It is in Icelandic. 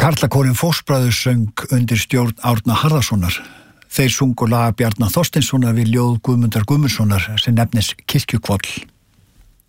Karlakórinn Fossbræður söng undir stjórn Árna Harðarsonar. Þeir sungu lag Bjarna Þorsteinssonar við ljóð Guðmundar Guðmundssonar sem nefnist Kirkjuhvoll.